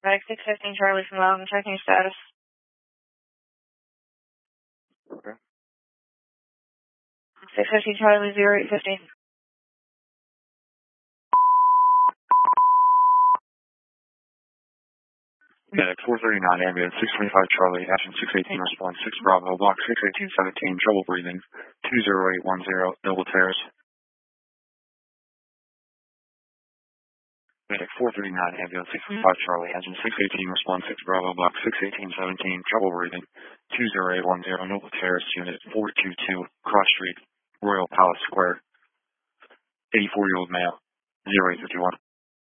Medic 615 Charlie from Loudon, checking status. Okay. 615 Charlie 0815. Medic 439 ambulance 625 Charlie, action 618 response 6 Bravo, block 61817, trouble breathing, 20810, Noble Terrace. Medic 439 ambulance 625 Charlie, engine 618 response 6 Bravo, block 61817, trouble breathing, 20810, Noble Terrace, unit 422, Cross Street, Royal Palace Square, 84-year-old male, 0851.